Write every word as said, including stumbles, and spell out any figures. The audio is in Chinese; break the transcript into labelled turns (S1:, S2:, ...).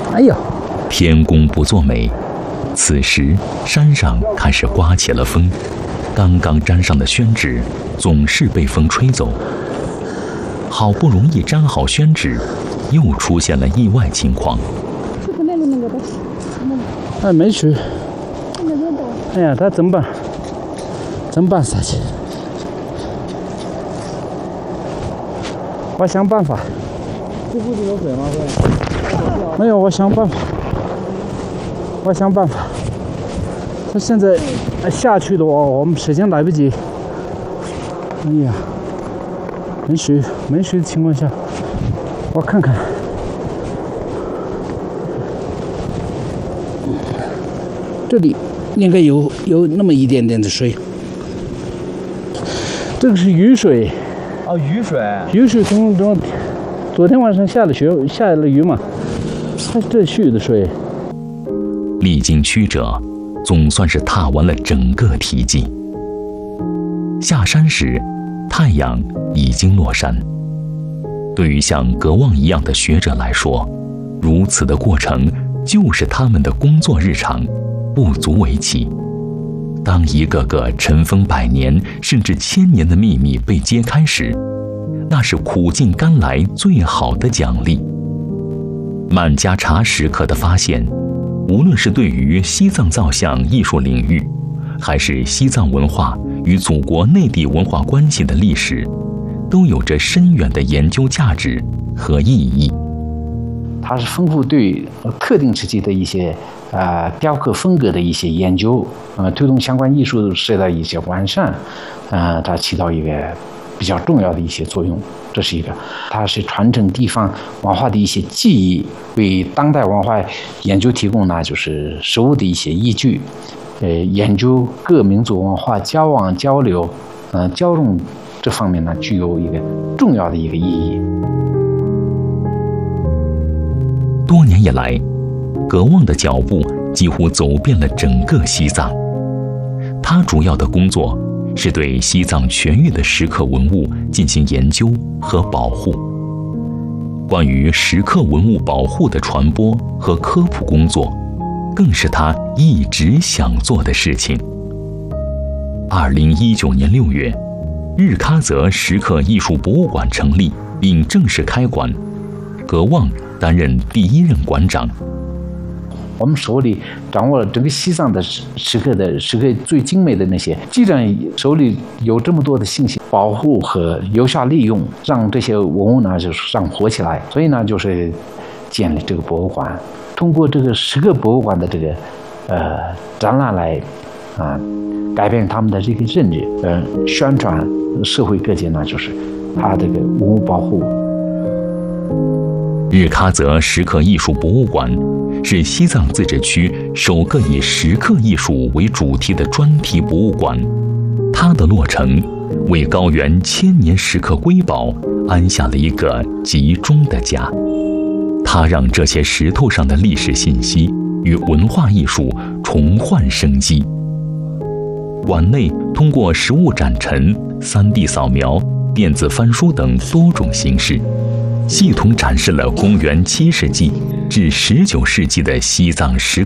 S1: 哎呦，
S2: 天公不作美，此时山上开始刮起了风，刚刚粘上的宣纸总是被风吹走。好不容易粘好宣纸，又出现了意外情况。
S1: 哎，没去。哎呀，他怎么办？怎么办下去？我想办法。这不是有水吗？会？没有，我想办法。我想办法。他现在下去的话，我们时间来不及。哎呀，没水，没水的情况下，我看看。这里应该有有那么一点点的水。这个是雨水。
S3: 哦，雨水。
S1: 雨水从昨昨天晚上下了雪，下了雨嘛，它这蓄的水。
S2: 历经曲折，总算是踏完了整个题记。下山时，太阳已经落山。对于像葛旺一样的学者来说，如此的过程就是他们的工作日常，不足为奇。当一个个尘封百年甚至千年的秘密被揭开时，那是苦尽甘来最好的奖励。曼加查石刻的发现，无论是对于西藏造像艺术领域，还是西藏文化与祖国内地文化关系的历史，都有着深远的研究价值和意义。
S1: 它是丰富对特定时期的一些呃雕刻风格的一些研究，呃，推动相关艺术史的一些完善，呃，它起到一个比较重要的一些作用。这是一个，它是传承地方文化的一些记忆，为当代文化研究提供呢就是实物的一些依据。呃，研究各民族文化交往交流，呃，交融这方面呢具有一个重要的一个意义。
S2: 多年以来，葛旺的脚步几乎走遍了整个西藏。他主要的工作是对西藏全域的石刻文物进行研究和保护。关于石刻文物保护的传播和科普工作，更是他一直想做的事情。二零一九年六月，日喀则石刻艺术博物馆成立并正式开馆，葛旺担任第一任馆长。
S1: 我们手里掌握了整个西藏的石刻的石刻最精美的那些，既然手里有这么多的信息，保护和有效利用，让这些文物呢就是让活起来。所以呢，就是建立这个博物馆，通过这个石刻博物馆的这个呃展览来啊、呃、改变他们的这个认知，呃宣传社会各界呢就是它这个文物保护。
S2: 日喀则石刻艺术博物馆是西藏自治区首个以石刻艺术为主题的专题博物馆。它的落成为高原千年石刻瑰宝安下了一个集中的家。它让这些石头上的历史信息与文化艺术重焕生机。馆内通过实物展陈、三 D 扫描、电子翻书等多种形式，系统展示了公元七世纪至十九世纪的西藏石